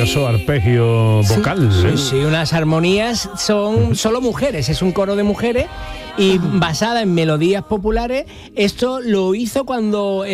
maravilloso arpegio vocal. Sí, unas armonías son solo mujeres, es un coro de mujeres y basada en melodías populares. Esto lo hizo cuando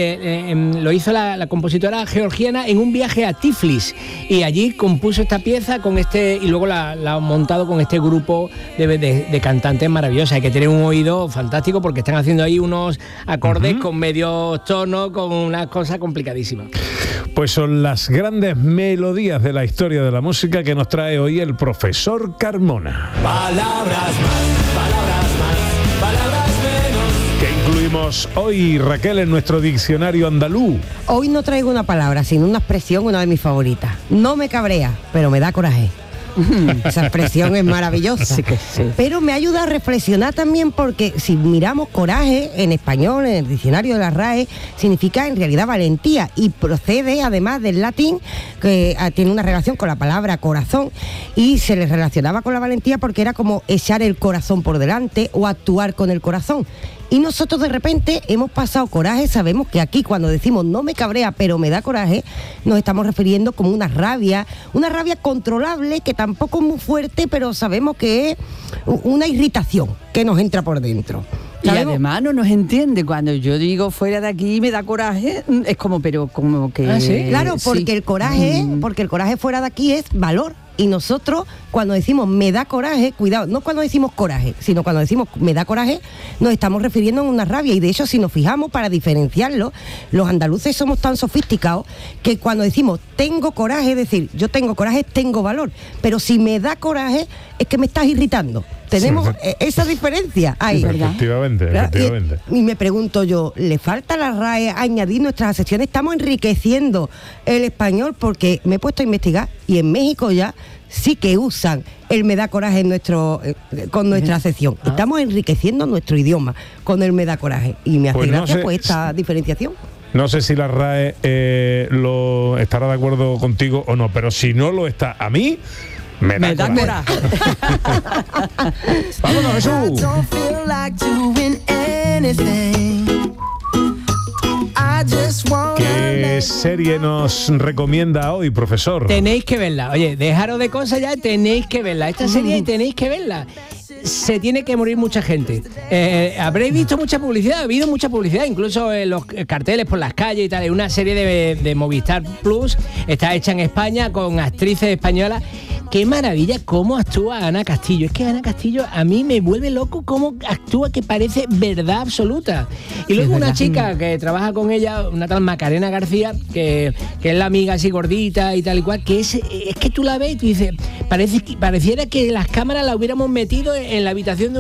lo hizo la compositora georgiana en un viaje a Tiflis, y allí compuso esta pieza con y luego la ha montado con este grupo de cantantes maravillosos. Hay que tener un oído fantástico porque están haciendo ahí unos acordes con medios tonos, con unas cosas complicadísimas. Pues son las grandes melodías de la historia de la música que nos trae hoy el profesor Carmona. Palabras más, palabras más, palabras menos. ¿Qué incluimos hoy, Raquel, en nuestro diccionario andaluz? Hoy no traigo una palabra, sino una expresión, una de mis favoritas. No me cabrea, pero me da coraje. Esa expresión es maravillosa. Sí que sí. Pero me ayuda a reflexionar también, porque si miramos coraje en español, en el diccionario de la RAE, significa en realidad valentía, y procede además del latín, que tiene una relación con la palabra corazón, y se le relacionaba con la valentía porque era como echar el corazón por delante o actuar con el corazón. Y nosotros de repente hemos pasado coraje. Sabemos que aquí cuando decimos no me cabrea pero me da coraje, nos estamos refiriendo como una rabia controlable, que tampoco es muy fuerte, pero sabemos que es una irritación que nos entra por dentro. Y además no nos entiende. Cuando yo digo fuera de aquí me da coraje, es como, pero como que... ¿Ah, sí? Claro, porque sí. el coraje fuera de aquí es valor. Y nosotros, cuando decimos me da coraje, cuidado, no cuando decimos coraje, sino cuando decimos me da coraje, nos estamos refiriendo a una rabia. Y de hecho, si nos fijamos, para diferenciarlo, los andaluces somos tan sofisticados que cuando decimos tengo coraje, es decir, yo tengo coraje, tengo valor. Pero si me da coraje, es que me estás irritando. Tenemos esa diferencia ahí. Efectivamente. Y me pregunto yo, ¿le falta a la RAE añadir nuestras acepciones? Estamos enriqueciendo el español, porque me he puesto a investigar y en México ya sí que usan el me da coraje con nuestra acepción. Estamos enriqueciendo nuestro idioma con el me da coraje. Y me hace gracia esta diferenciación. No sé si la RAE lo estará de acuerdo contigo o no, pero si no lo está, a mí me da coraje. ¡Vámonos, Jesús! ¿Qué serie nos recomienda hoy, profesor? Tenéis que verla. Oye, dejaros de cosas ya, tenéis que verla. Esta serie tenéis que verla. Se tiene que morir mucha gente. Habréis visto mucha publicidad, ha habido mucha publicidad, incluso en los carteles por las calles y tal. Es una serie de Movistar Plus, está hecha en España con actrices españolas. Qué maravilla cómo actúa Ana Castillo. Es que Ana Castillo a mí me vuelve loco cómo actúa, que parece verdad absoluta. Y luego una chica que trabaja con ella, una tal Macarena García, que es la amiga así gordita y tal y cual, que es que tú la ves y tú dices, pareciera que las cámaras la hubiéramos metido en la habitación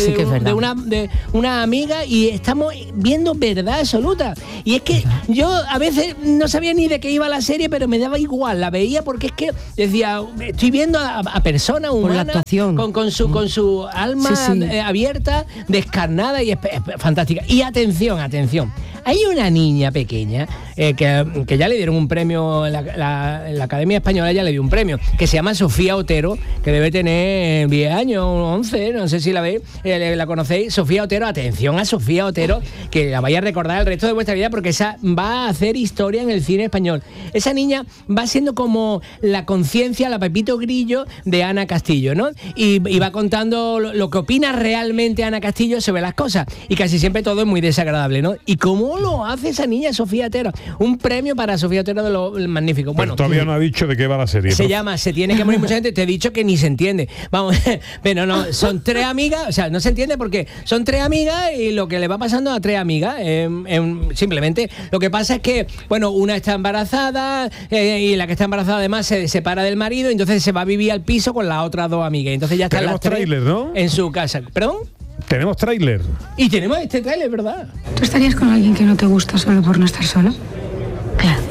de una amiga, y estamos viendo verdad absoluta. Y es que yo a veces no sabía ni de qué iba la serie, pero me daba igual, la veía porque es que decía, estoy viendo a personas humanas con su alma abierta, descarnada, y es fantástica. Y atención, hay una niña pequeña que ya le dieron un premio en la Academia Española, ya le dio un premio, que se llama Sofía Otero, que debe tener 10 años, 11, no sé si la veis, la conocéis. Sofía Otero, atención a Sofía Otero, que la vais a recordar el resto de vuestra vida, porque esa va a hacer historia en el cine español. Esa niña va siendo como la conciencia, la Pepito Grillo de Ana Castillo, ¿no? Y va contando lo que opina realmente Ana Castillo sobre las cosas, y casi siempre todo es muy desagradable, ¿no? Y cómo lo hace esa niña, Sofía Otero. Un premio para Sofía Otero de lo magnífico. Bueno, todavía no ha dicho de qué va la serie. Se llama Se tiene que morir mucha gente. Te he dicho que ni se entiende. Vamos, pero no, son tres amigas, o sea, no se entiende porque son tres amigas y lo que le va pasando a tres amigas, simplemente lo que pasa es que, bueno, una está embarazada y la que está embarazada además se separa del marido, y entonces se va a vivir al piso con las otras dos amigas. Entonces ya están las tres tráiler, ¿no? En su casa. ¿Perdón? Tenemos tráiler. Y tenemos este tráiler, ¿verdad? ¿Tú estarías con alguien que no te gusta solo por no estar solo? Claro.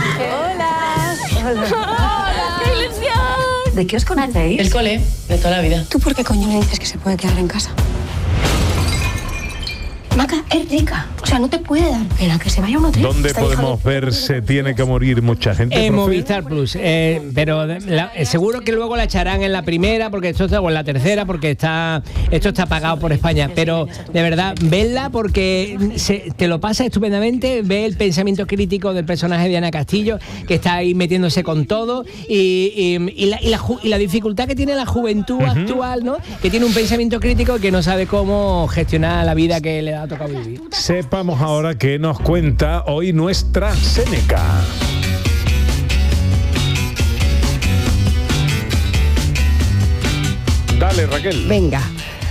¡Hola! ¡Qué ilusión! ¿De qué os conocéis? El cole, de toda la vida. ¿Tú por qué coño le dices que se puede quedar en casa? Maca, es rica. O sea, no te puede dar pena que se vaya a un hotel. ¿Dónde podemos ver Se tiene que morir mucha gente? En profe? Movistar Plus, pero seguro que luego la echarán en la primera porque esto está, o en la tercera porque esto está pagado por España, pero de verdad, vedla porque te lo pasa estupendamente, ve el pensamiento crítico del personaje de Ana Castillo, que está ahí metiéndose con todo y la dificultad que tiene la juventud actual, ¿no? Que tiene un pensamiento crítico y que no sabe cómo gestionar la vida que le ha tocado vivir. Sepamos ahora qué nos cuenta hoy nuestra Séneca. Dale, Raquel. Venga.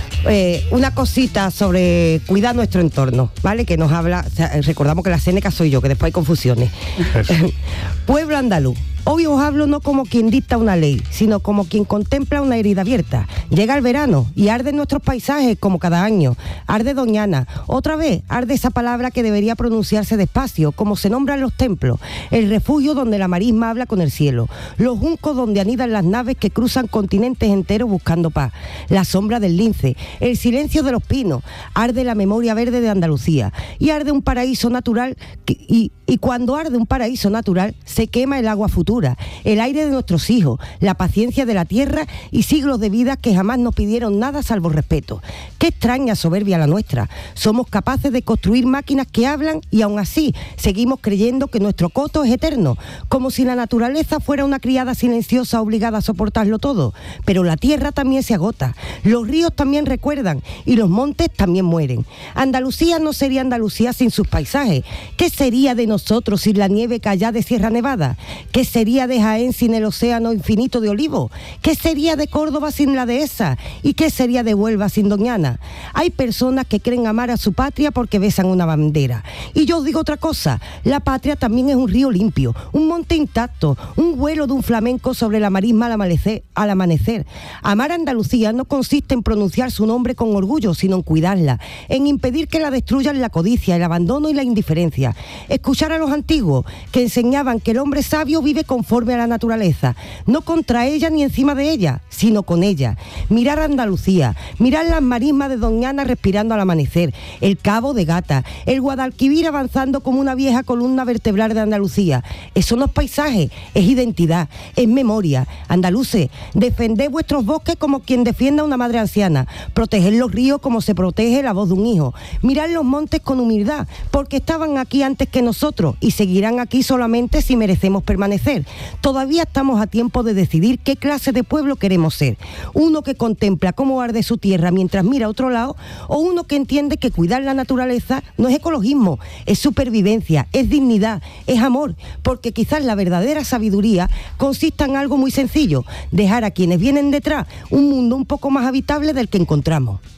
Una cosita sobre cuidar nuestro entorno, ¿vale? Que nos habla, o sea, recordamos que la Séneca soy yo, que después hay confusiones. Pueblo andaluz. Hoy os hablo no como quien dicta una ley, sino como quien contempla una herida abierta. Llega el verano y arden nuestros paisajes como cada año. Arde Doñana. Otra vez arde esa palabra que debería pronunciarse despacio, como se nombran los templos. El refugio donde la marisma habla con el cielo. Los juncos donde anidan las naves que cruzan continentes enteros buscando paz. La sombra del lince. El silencio de los pinos. Arde la memoria verde de Andalucía. Y arde un paraíso natural y cuando arde un paraíso natural, se quema el agua futura, el aire de nuestros hijos, la paciencia de la tierra y siglos de vida que jamás nos pidieron nada salvo respeto. Qué extraña soberbia la nuestra. Somos capaces de construir máquinas que hablan y aún así seguimos creyendo que nuestro coto es eterno, como si la naturaleza fuera una criada silenciosa obligada a soportarlo todo. Pero la tierra también se agota, los ríos también recuerdan y los montes también mueren. Andalucía no sería Andalucía sin sus paisajes. ¿Qué sería de nosotros sin la nieve callada de Sierra Nevada? ¿Qué sería de Jaén sin el océano infinito de Olivo? ¿Qué sería de Córdoba sin la dehesa? ¿Y qué sería de Huelva sin Doñana? Hay personas que creen amar a su patria porque besan una bandera. Y yo os digo otra cosa, la patria también es un río limpio, un monte intacto, un vuelo de un flamenco sobre la marisma al amanecer. Amar a Andalucía no consiste en pronunciar su nombre con orgullo, sino en cuidarla, en impedir que la destruyan la codicia, el abandono y la indiferencia. Escuchar a los antiguos que enseñaban que el hombre sabio vive conforme a la naturaleza, no contra ella ni encima de ella, sino con ella. Mirar a Andalucía, mirar las marismas de Doñana respirando al amanecer, el Cabo de Gata, el Guadalquivir avanzando como una vieja columna vertebral de Andalucía. Eso no es paisaje, es identidad, es memoria. Andaluces, defended vuestros bosques como quien defienda a una madre anciana, proteged los ríos como se protege la voz de un hijo, mirad los montes con humildad, porque estaban aquí antes que nosotros y seguirán aquí solamente si merecemos permanecer. Todavía estamos a tiempo de decidir qué clase de pueblo queremos ser. Uno que contempla cómo arde su tierra mientras mira a otro lado, o uno que entiende que cuidar la naturaleza no es ecologismo, es supervivencia, es dignidad, es amor, porque quizás la verdadera sabiduría consista en algo muy sencillo, dejar a quienes vienen detrás un mundo un poco más habitable del que encontramos.